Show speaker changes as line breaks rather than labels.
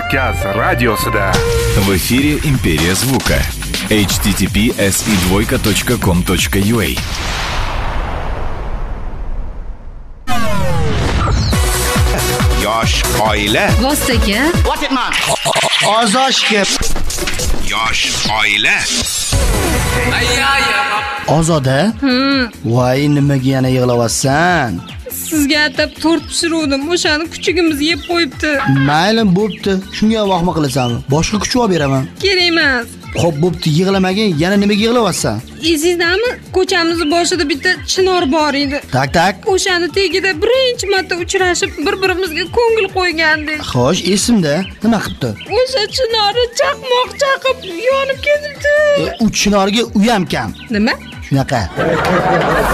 Kavkaz radiosida.
В эфире «Империя звука». https://com.ua
Yosh oila.
Vostaga
Ozoshga
Yosh oila.
Ozoda? Voy, nimaga yana yig'layapsan?
Sizga atab tort pishiruvdim. O'shani kuchugimiz yeb qo'yibdi.
Mayli, bo'pti. Shunga vahma qilasanmi? Boshqa kuch olib beraman.
Kerak emas.
Xo'p, bo'pti, yig'lamagin. Yana nimaga yig'layapsan?
Esizdami? Ko'chamiz boshida bitta chinor bor edi.
Tak.
O'shani tagida birinchi marta uchrashib, bir-birimizga ko'ngil qo'ygandik.
Xo'sh, esimda. Nima qilibdi?
O'sha chinori chaqmoq chaqib yonib ketibdi.
U chinorga uyam kam.
Nima?
Shunaqa.